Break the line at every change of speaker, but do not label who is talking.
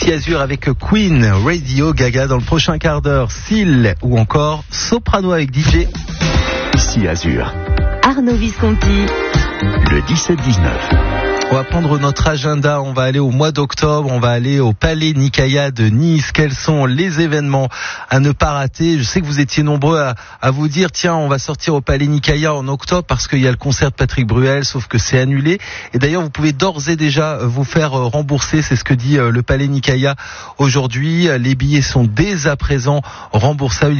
Ici Azur avec Queen, Radio Gaga dans le prochain quart d'heure, Seal ou encore Soprano avec DJ.
Ici Azur.
Arnaud Visconti.
Le 17-19.
On va prendre notre agenda, on va aller au mois d'octobre, on va aller au Palais Nicaïa de Nice. Quels sont les événements à ne pas rater? Je sais que vous étiez nombreux à vous dire, tiens, on va sortir au Palais Nicaïa en octobre parce qu'il y a le concert de Patrick Bruel, sauf que c'est annulé. Et d'ailleurs, vous pouvez d'ores et déjà vous faire rembourser, c'est ce que dit le Palais Nicaïa aujourd'hui. Les billets sont dès à présent remboursables.